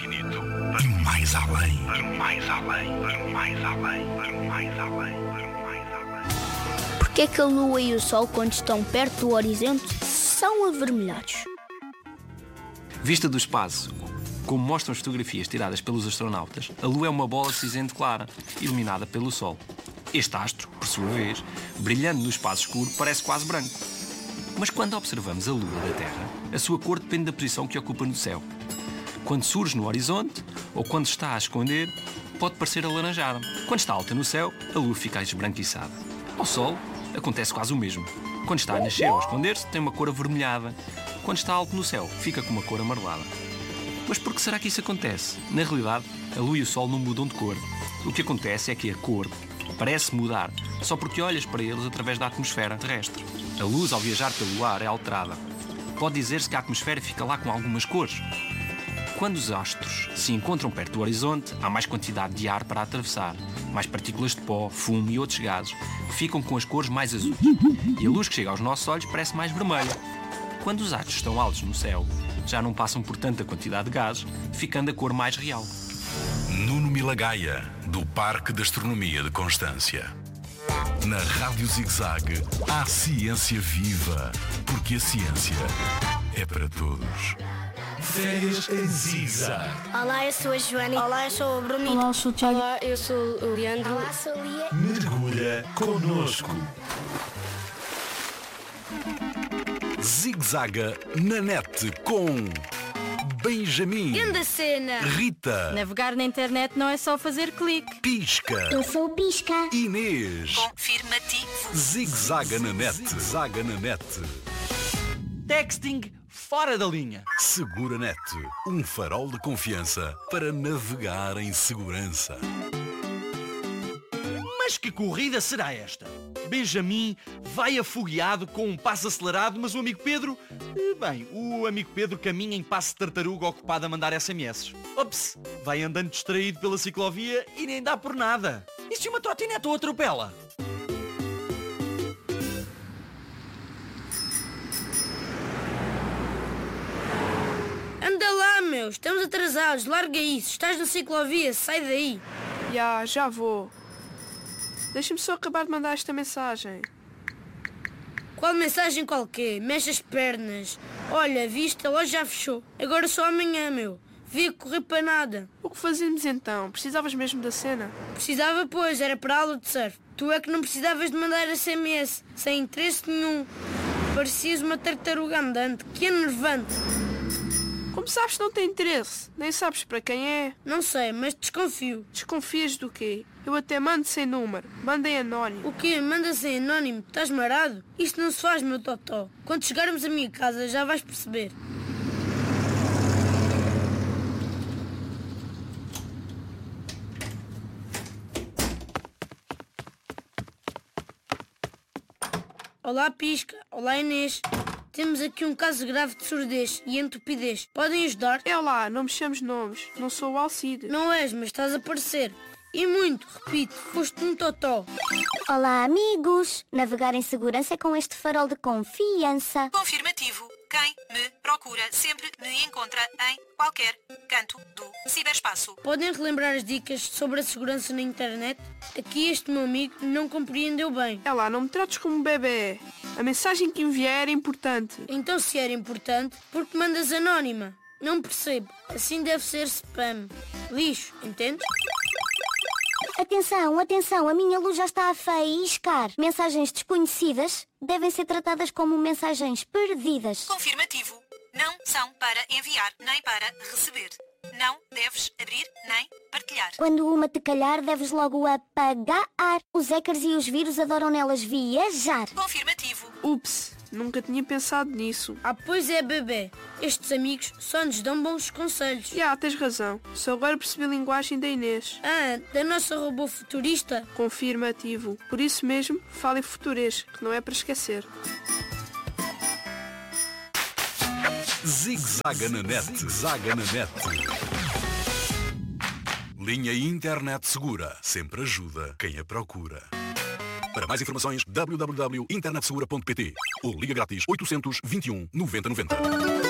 infinito, para o mais além, para o mais além, para o mais além, para o mais além, para o mais além. Porquê é que a Lua e o Sol, quando estão perto do horizonte, são avermelhados? Vista do espaço, como mostram as fotografias tiradas pelos astronautas, a Lua é uma bola cinzento clara, iluminada pelo Sol. Este astro, por sua vez, brilhando no espaço escuro, parece quase branco. Mas quando observamos a Lua da Terra, a sua cor depende da posição que ocupa no céu. Quando surge no horizonte, ou quando está a esconder, pode parecer alaranjada. Quando está alta no céu, a Lua fica esbranquiçada. Ao Sol, acontece quase o mesmo. Quando está a nascer ou a esconder-se, tem uma cor avermelhada. Quando está alto no céu, fica com uma cor amarelada. Mas por que será que isso acontece? Na realidade, a Lua e o Sol não mudam de cor. O que acontece é que a cor parece mudar só porque olhas para eles através da atmosfera terrestre. A luz, ao viajar pelo ar, é alterada. Pode dizer-se que a atmosfera fica lá com algumas cores. Quando os astros se encontram perto do horizonte, há mais quantidade de ar para atravessar, mais partículas de pó, fumo e outros gases, que ficam com as cores mais azuis. E a luz que chega aos nossos olhos parece mais vermelha. Quando os astros estão altos no céu, já não passam por tanta quantidade de gases, ficando a cor mais real. Nuno Milagaya, do Parque de Astronomia de Constância. Na Rádio Zig-Zag, há ciência viva, porque a ciência é para todos. Férias em Zig-Zag. Olá, eu sou a Joana. Olá, eu sou o Bruninho. Olá, eu sou o Tiago. Olá, eu sou o Leandro. Olá, sou a Lia. Mergulha connosco. Zig-Zaga na net com Benjamin, Grande cena! Rita, Navegar na internet não é só fazer clique. Pisca, Eu sou o Pisca. Inês. Confirmativo. Zig-Zaga na net. Zaga na net. Texting fora da linha. Segura Net, um farol de confiança para navegar em segurança. Mas que corrida será esta? Benjamin vai afogueado com um passo acelerado, mas o amigo Pedro... o amigo Pedro caminha em passo de tartaruga ocupado a mandar SMS. Ops, vai andando distraído pela ciclovia e nem dá por nada. E se uma trotinete o atropela? Anda lá, meu! Estamos atrasados, larga isso! Estás na ciclovia, sai daí! Já vou. Deixa-me só acabar de mandar esta mensagem. Qual mensagem qualquer? Mexe as pernas. Olha, viste, a loja já fechou. Agora só amanhã, meu. Via correr para nada. O que fazemos então? Precisavas mesmo da cena? Precisava, pois, era para a aula de surf. Tu é que não precisavas de mandar SMS, sem interesse nenhum. Parecias uma tartaruga andante. Que enervante. Como sabes que não tem interesse? Nem sabes para quem é? Não sei, mas desconfio. Desconfias do quê? Eu até mando sem número. Manda em anónimo. O quê? Mandas em anónimo? Estás marado? Isto não se faz, meu totó. Quando chegarmos à minha casa já vais perceber. Olá, Pisca. Olá, Inês. Temos aqui um caso grave de surdez e entupidez. Podem ajudar? É lá, não me chames nomes. Não sou o Alcide. Não és, mas estás a parecer. E muito, repito, foste um totó. Olá, amigos. Navegar em segurança é com este farol de confiança. Confirmativo. Quem me procura sempre me encontra em qualquer canto do ciberespaço. Podem relembrar as dicas sobre a segurança na internet? Aqui este meu amigo não compreendeu bem. É lá, não me trates como um bebê. A mensagem que enviei era importante. Então se era importante, por que mandas anónima? Não percebo. Assim deve ser spam. Lixo, entende? Atenção, atenção, a minha luz já está a faiscar. Mensagens desconhecidas devem ser tratadas como mensagens perdidas. Confirmativo. Não são para enviar nem para receber. Não deves abrir nem partilhar. Quando uma te calhar, deves logo apagar. Os hackers e os vírus adoram nelas viajar. Confirmativo. Ups, nunca tinha pensado nisso. Pois é, bebê. Estes amigos só nos dão bons conselhos. Tens razão. Só agora percebi a linguagem da Inês. Da nossa robô futurista? Confirmativo. Por isso mesmo, fala em futurês, que não é para esquecer. Zig-Zaga na net. Zaga na net. Linha Internet Segura. Sempre ajuda quem a procura. Para mais informações, www.internetsegura.pt ou liga grátis 821 90 90.